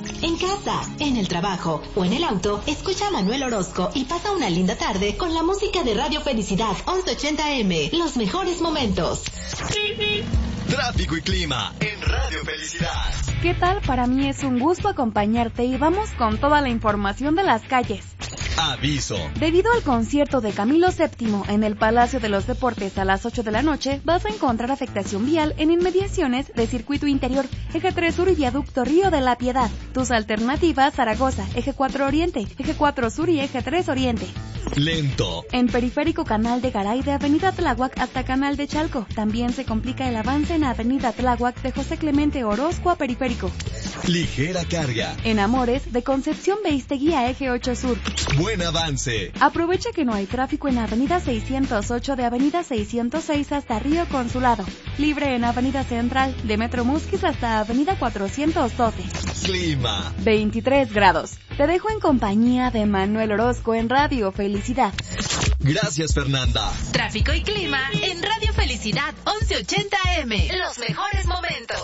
En casa, en el trabajo o en el auto, escucha a Manuel Orozco y pasa una linda tarde con la música de Radio Felicidad 1180M. Los mejores momentos. Tráfico y clima en Radio Felicidad. ¿Qué tal? Para mí es un gusto acompañarte y vamos con toda la información de las calles. Aviso. Debido al concierto de Camilo VII en el Palacio de los Deportes a las 8 de la noche, vas a encontrar afectación vial en inmediaciones de Circuito Interior, Eje 3 Sur y Viaducto Río de la Piedad. Tus alternativas: Zaragoza, Eje 4 Oriente, Eje 4 Sur y Eje 3 Oriente. Lento. En Periférico Canal de Garay de Avenida Tláhuac hasta Canal de Chalco. También se complica el avance en Avenida Tláhuac de José Clemente Orozco a Periférico. Ligera carga. En Amores, de Concepción Beístegui a Eje 8 Sur. Buen avance. Aprovecha que no hay tráfico en Avenida 608 de Avenida 606 hasta Río Consulado. Libre en Avenida Central, de Metro Musquis hasta Avenida 412. Clima. 23 grados. Te dejo en compañía de Manuel Orozco en Radio Felicidad. Gracias, Fernanda. Tráfico y clima en Radio Felicidad 1180M. Los mejores momentos.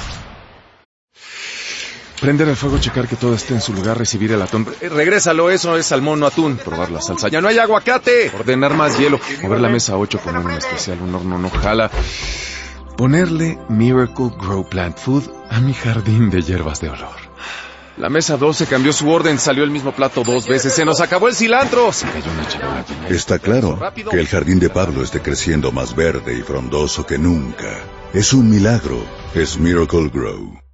Prender el fuego, checar que todo esté en su lugar, recibir el atún. Regrésalo, eso es salmón, no atún. Probar la salsa. ¡Ya no hay aguacate! Ordenar más hielo. Mover la mesa 8, poner un especial, un horno no jala. Ponerle Miracle Grow Plant Food a mi jardín de hierbas de olor. La mesa 12 cambió su orden, salió el mismo plato 2 veces. ¡Se nos acabó el cilantro! Se cayó una charola. Está claro que el jardín de Pablo esté creciendo más verde y frondoso que nunca. Es un milagro. Es Miracle Grow.